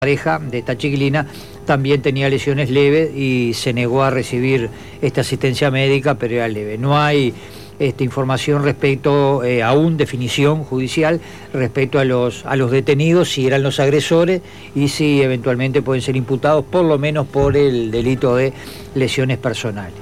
pareja de esta chiquilina también tenía lesiones leves y se negó a recibir esta asistencia médica, pero era leve. No hay información respecto, aún definición judicial, respecto a los detenidos, si eran los agresores y si eventualmente pueden ser imputados, por lo menos por el delito de lesiones personales.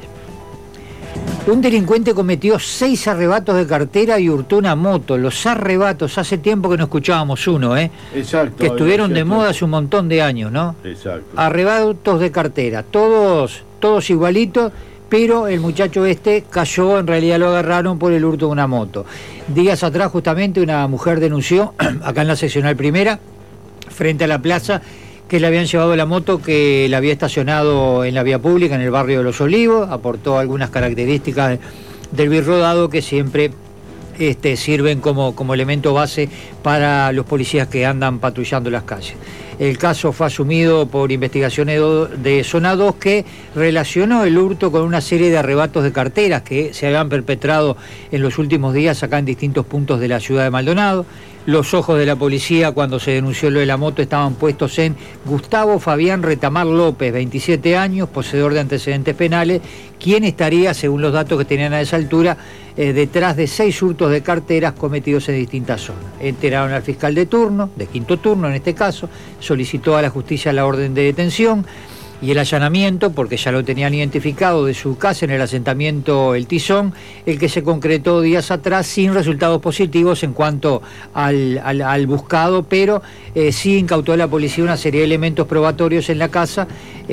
Un delincuente cometió 6 arrebatos de cartera y hurtó una moto. Los arrebatos, hace tiempo que no escuchábamos uno, Exacto. Que estuvieron de moda hace un montón de años, ¿no? Exacto. Arrebatos de cartera, todos igualitos, pero el muchacho cayó, en realidad lo agarraron por el hurto de una moto. Días atrás justamente una mujer denunció, acá en la seccional primera, frente a la plaza, que le habían llevado la moto que la había estacionado en la vía pública en el barrio de Los Olivos. Aportó algunas características del birrodado que siempre sirven como elemento base para los policías que andan patrullando las calles. El caso fue asumido por investigaciones de Zona 2, que relacionó el hurto con una serie de arrebatos de carteras que se habían perpetrado en los últimos días acá en distintos puntos de la ciudad de Maldonado. Los ojos de la policía, cuando se denunció lo de la moto, estaban puestos en Gustavo Fabián Retamar López, 27 años, poseedor de antecedentes penales, quien estaría, según los datos que tenían a esa altura, detrás de 6 hurtos de carteras cometidos en distintas zonas. Enteraron al fiscal de turno, de quinto turno en este caso, solicitó a la justicia la orden de detención y el allanamiento, porque ya lo tenían identificado, de su casa en el asentamiento El Tizón, el que se concretó días atrás sin resultados positivos en cuanto al buscado, pero sí incautó a la policía una serie de elementos probatorios en la casa,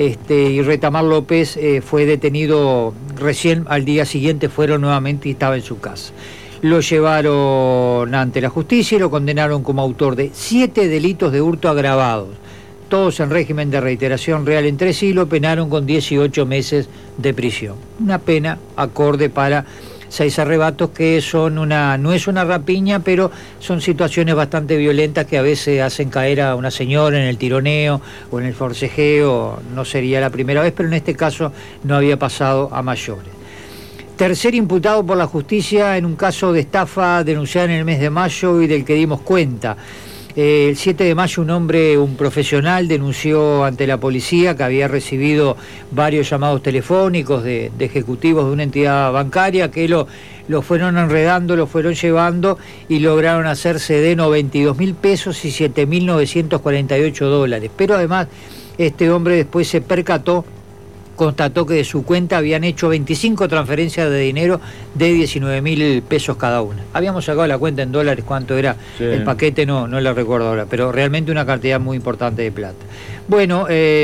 y Retamar López fue detenido recién al día siguiente, fueron nuevamente y estaba en su casa. Lo llevaron ante la justicia y lo condenaron como autor de 7 delitos de hurto agravados, todos en régimen de reiteración real entre sí, lo penaron con 18 meses de prisión. Una pena acorde para 6 arrebatos que no es una rapiña, pero son situaciones bastante violentas que a veces hacen caer a una señora en el tironeo o en el forcejeo. No sería la primera vez, pero en este caso no había pasado a mayores. Tercer imputado por la justicia en un caso de estafa denunciado en el mes de mayo y del que dimos cuenta. El 7 de mayo un profesional denunció ante la policía que había recibido varios llamados telefónicos de ejecutivos de una entidad bancaria que lo fueron enredando, lo fueron llevando y lograron hacerse de 92.000 pesos y 7.948 dólares. Pero además este hombre después se constató que de su cuenta habían hecho 25 transferencias de dinero de 19.000 pesos cada una. Habíamos sacado la cuenta en dólares, cuánto era el paquete, no la recuerdo ahora, pero realmente una cantidad muy importante de plata. Bueno,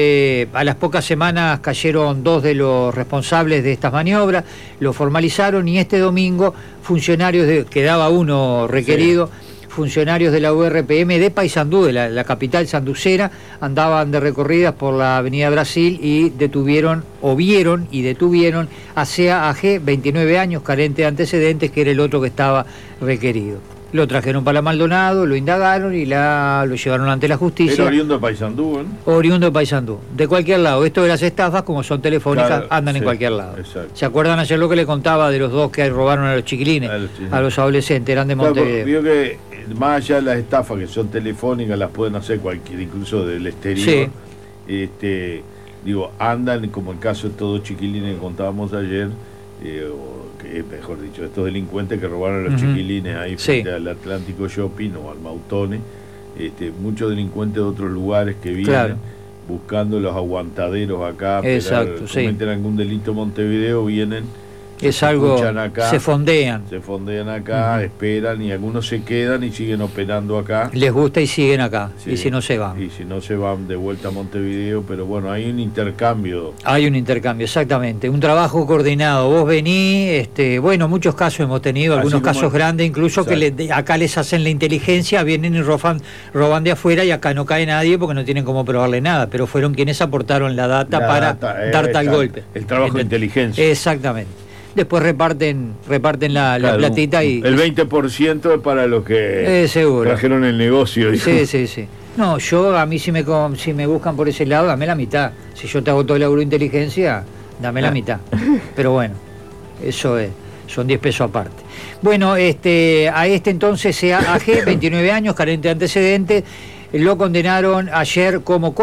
a las pocas semanas cayeron 2 de los responsables de estas maniobras, lo formalizaron y este domingo funcionarios quedaba uno requerido. Funcionarios de la URPM de Paysandú, de la capital sanducera, andaban de recorridas por la avenida Brasil y detuvieron a Sea AG, 29 años, carente de antecedentes, que era el otro que estaba requerido. Lo trajeron para Maldonado, lo indagaron y lo llevaron ante la justicia. Era oriundo de Paysandú, ¿eh? Oriundo de Paysandú, de cualquier lado. Esto de las estafas, como son telefónicas, claro, andan en cualquier lado. Exacto. ¿Se acuerdan ayer lo que le contaba de los 2 que robaron a los chiquilines, a los adolescentes? Eran de Montevideo. Vio que más allá de las estafas que son telefónicas, las pueden hacer cualquier, incluso del exterior. Sí. Andan, como el caso de todos chiquilines que contábamos ayer, mejor dicho, estos delincuentes que robaron a los chiquilines ahí frente al Atlántico Shopping o al Mautone, muchos delincuentes de otros lugares que vienen buscando los aguantaderos acá, cometen algún delito en Montevideo, vienen, es algo, acá, se fondean acá, esperan y algunos se quedan y siguen operando acá. Les gusta y siguen acá, y si no se van. Y si no se van de vuelta a Montevideo, pero bueno, hay un intercambio. Hay un intercambio, exactamente, un trabajo coordinado. Vos venís, muchos casos hemos tenido, algunos casos grandes incluso, que acá les hacen la inteligencia, vienen y roban de afuera y acá no cae nadie porque no tienen cómo probarle nada, pero fueron quienes aportaron la data para dar tal golpe. El trabajo de inteligencia. Exactamente. Después reparten la platita y... El 20% es para los que trajeron el negocio. Dijo. Sí. No, a mí si me buscan por ese lado, dame la mitad. Si yo te hago todo el laburo de inteligencia, dame la mitad. Pero bueno, eso son 10 pesos aparte. Bueno, entonces, Sea AG, 29 años, carente de antecedentes, lo condenaron ayer como